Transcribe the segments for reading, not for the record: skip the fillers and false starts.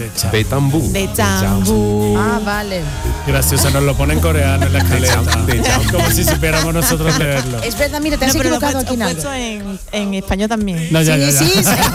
De Tambú. De Chambú. Ah, vale. Gracioso, nos lo pone en coreano en la escaleta. De Chambú. Como si supiéramos nosotros leerlo. Es verdad, mira, te has No, pero lo he equivocado aquí en algo. puesto en español también. No, ya. Sí.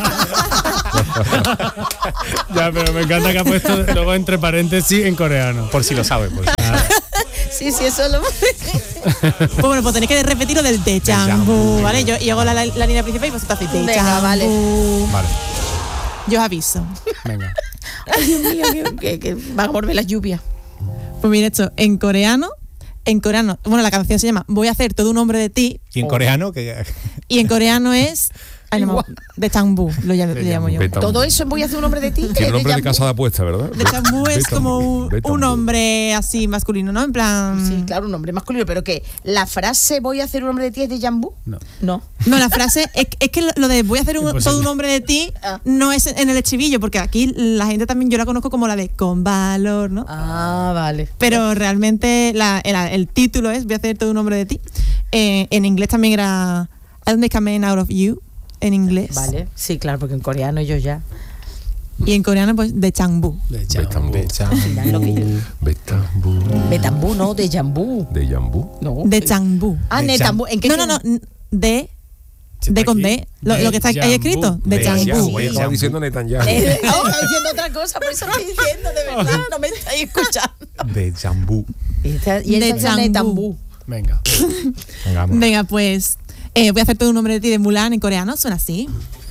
Ya, pero me encanta que ha puesto luego entre paréntesis en coreano. Por si lo sabe. Sí, eso lo... Pues bueno, pues tenéis que repetir lo del de Chambú, ¿vale? Yo hago la línea principal y vosotros hacéis de Venga, Chambú. vale. Vale. Yo os aviso. Venga. Ay, Dios mío, que van a volver las lluvias. Pues mira, esto, en coreano, bueno, la canción se llama Voy a hacer todo un hombre de ti, Y en coreano, y en coreano es de Chambú, le llamo yo. De Tambú. Todo eso en Voy a hacer un hombre de ti. Tiene nombre de Jambú. casa de apuesta, ¿verdad? De Chambú es como un hombre así masculino, ¿no? En plan... Sí, claro, un hombre masculino, pero que la frase Voy a hacer un hombre de ti es de Jambú. No. No. No, la frase es que lo de voy a hacer todo un hombre de ti no es en el estribillo, porque aquí la gente también yo la conozco como la de con valor, ¿no? Ah, vale. Pero realmente el título es voy a hacer todo un hombre de ti. En inglés también era I'll make a man out of you, en inglés. Vale, sí, claro, porque en coreano yo ya. Y en coreano pues de Chambú. De Tambú. Final lo que yo. Betambú. Betambú, no, de Jambú. De Jambú. No. De Chambú. Ah, De Netambú. ¿En qué No, de con D. Lo que está ahí escrito. De Chambú. Estaba diciendo Netanyahu. Está diciendo otra cosa, por eso estoy diciendo, de verdad, no me estáis escuchando. De Jambú. Y De esta es Jambú. Netambú. Venga. Vamos. Venga, pues voy a hacer todo un nombre de ti de Mulan en coreano. Suena así.